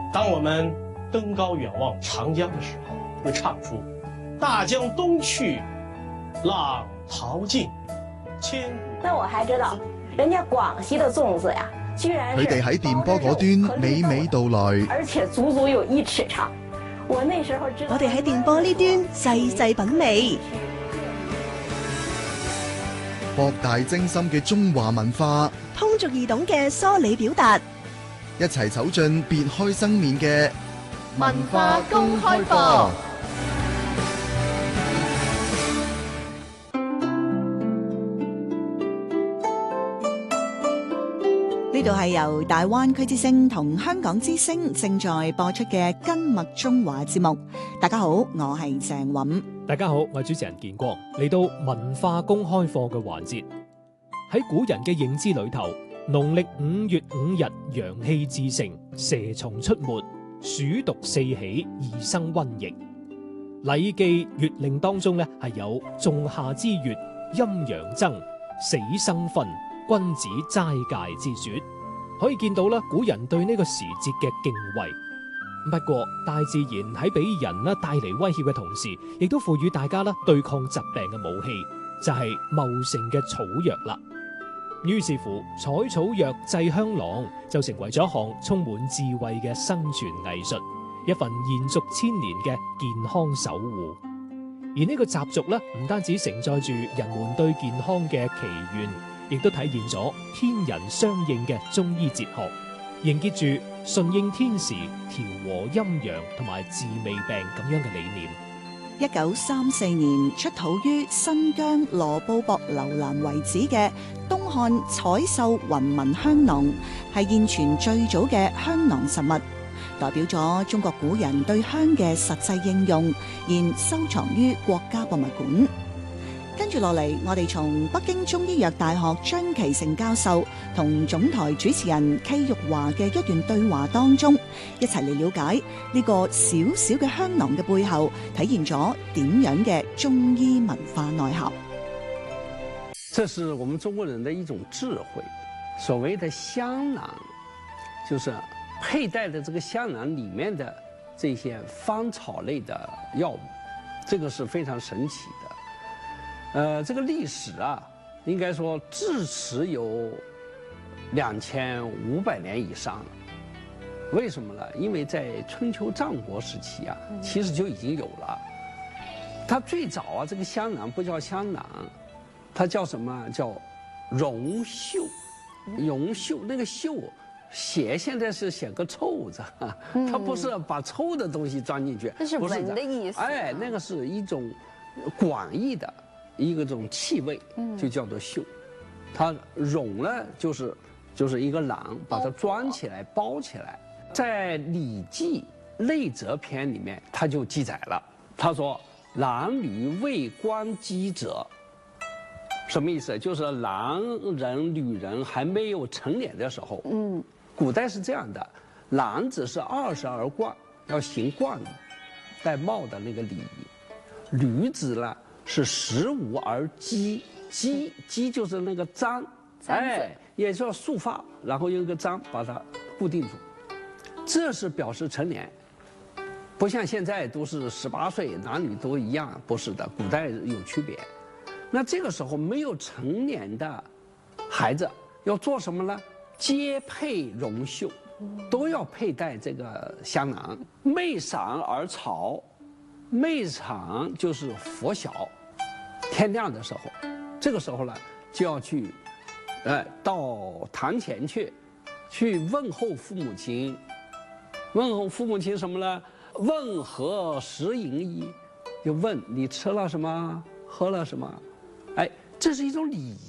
当我们登高远望长江的时候，会唱出“大江东去，浪淘尽，千古”。 那我还知道，人家廣西的粽子呀，居然是佢哋喺電波嗰端娓娓道來， 而且足足有1尺長。我那時候知道， 我哋喺電波呢端細細品味， 博大精深嘅中華文化， 通俗易懂嘅梳理表達， 一齊走進別開生面嘅文化公開課。呢度係由大灣區之聲同香港之聲正在播出嘅《根脈中華》節目。大家好，我係鄭韻。 大家好，我係主持人建光。嚟到文化公開課嘅環節，喺古人嘅認知裏頭，農曆5月5日陽氣自盛，蛇蟲出沒，鼠毒四起，易生瘟疫。禮記月令當中係有仲夏之月，陰陽爭，死生分，君子齋戒之說。可以見到古人對呢個時節嘅敬畏。不過大自然喺俾人帶嚟威脅嘅同時，亦都賦予大家對抗疾病嘅武器，就係茂盛嘅草藥啦。於是乎，採草藥製香囊就成為咗一項充滿智慧嘅生存藝術，一份延續千年嘅健康守護。而呢個習俗唔單止承載住人們對健康嘅祈願，亦都體現咗天人相應嘅中醫哲學，凝結住順應天時、調和陰陽同埋治未病咁樣嘅理念。 1934年出土於新疆羅布泊樓蘭遺址嘅東漢彩繡雲紋香囊，係現存最早嘅香囊實物，代表咗中國古人對香嘅實際應用，現收藏於國家博物館。跟住落嚟，我哋從北京中醫藥大學張其成教授同總台主持人戚玉華嘅一段對話當中，一齊嚟了解呢個小小嘅香囊嘅背後，體現咗點樣嘅中醫文化內涵。 這是我們中國人的一種智慧。所謂的香囊，就是佩戴的這個香囊裡面的這些芳草類的藥物，這個是非常神奇的。這個歷史啊，應該說至此有2500年以上了。為什麼呢？因為在春秋戰國時期啊，其實就已經有了。它最早啊，這個香囊不叫香囊，它叫什麼？叫絨繡。絨繡那個繡寫現在是寫個臭字，它不是把臭的東西裝進去， 這是聞的意思。 哎，那個是一種廣義的一個種氣味，就叫做繡。它絨呢，就是一個囊，把它裝起來包起來。在《禮記·內則篇》裡面，它就記載了，他說：“男女未關機者。”什麼意思？就是男人、女人還沒有成年的時候，古代是這樣的，男子是20而冠，要行冠戴帽的那個禮儀；女子呢是15而笄，笄就是那個簪，哎，也叫束髮，然後用個簪把它固定住，這是表示成年。不像現在都是18歲，男女都一樣，不是的，古代有區別。那這個時候沒有成年的孩子要做什麼呢？皆佩絨繡，都要佩戴這個香囊。昧裳而朝，昧裳就是拂曉，天亮的時候，這個時候呢就要去，到堂前去問候父母親。問候父母親什麼呢？問何食飲矣，就問你吃了什麼，喝了什麼。哎，這是一種禮儀。